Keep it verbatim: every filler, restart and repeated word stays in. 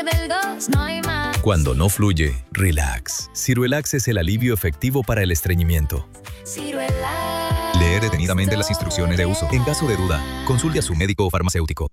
del dos no hay más. Cuando no fluye, relax. Ciruelax es el alivio efectivo para el estreñimiento. Ciruelax. Leer detenidamente las instrucciones de uso. En caso de duda, consulte a su médico o farmacéutico.